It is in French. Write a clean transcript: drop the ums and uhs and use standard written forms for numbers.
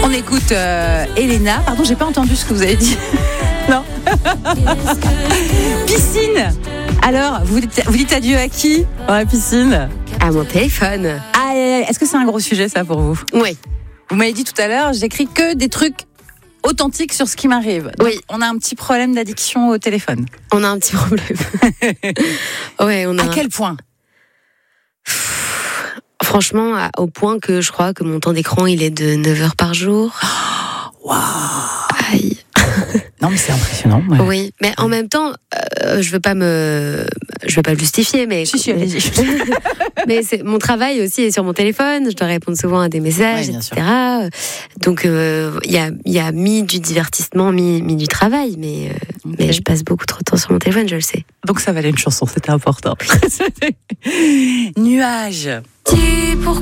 On écoute Elena. Pardon, j'ai pas entendu ce que vous avez dit. Non. Piscine. Alors, vous dites adieu à qui dans la piscine? À mon téléphone. Ah, est-ce que c'est un gros sujet ça pour vous? Oui. Vous m'avez dit tout à l'heure, j'écris que des trucs authentiques sur ce qui m'arrive. Donc, oui. On a un petit problème d'addiction au téléphone. On a un petit problème. Ouais, on a. À quel point? Franchement, au point que je crois que mon temps d'écran, il est de 9 heures par jour. Waouh. Aïe. Non, mais c'est impressionnant. Ouais. Oui, mais en même temps, je veux pas le justifier, mais si, allez-y. mais mon travail aussi est sur mon téléphone. Je dois répondre souvent à des messages, ouais, etc. Donc il y a mis du divertissement, mis du travail, mais je passe beaucoup trop de temps sur mon téléphone, je le sais. Donc ça valait une chanson, c'était important. Nuages.